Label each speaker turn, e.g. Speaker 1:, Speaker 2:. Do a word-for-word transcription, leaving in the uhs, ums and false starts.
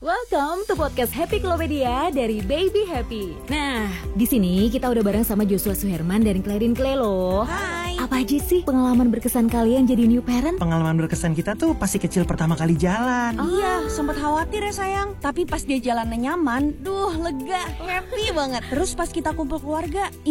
Speaker 1: Welcome to podcast Happy Klopedia dari Baby Happy. Nah, di sini kita udah bareng sama Joshua Suherman dari Clarin Clay loh.
Speaker 2: Hai.
Speaker 1: Apa aja sih pengalaman berkesan kalian jadi new parent?
Speaker 3: Pengalaman berkesan kita tuh pasti kecil pertama kali jalan.
Speaker 2: Oh. Iya, sempat khawatir ya sayang. Tapi pas dia jalannya nyaman, duh lega, happy banget. Terus pas kita kumpul keluarga,